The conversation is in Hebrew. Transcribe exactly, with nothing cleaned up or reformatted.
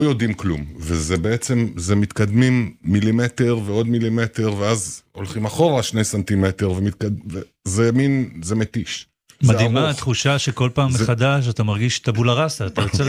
לא יודעים כלום, וזה בעצם, זה מתקדמים מילימטר ועוד מילימטר, ואז הולכים אחורה שני סנטימטר, וזה מין, זה מתיש. מדהימה התחושה שכל פעם מחדש אתה מרגיש טבולה ראסה, אתה יוצא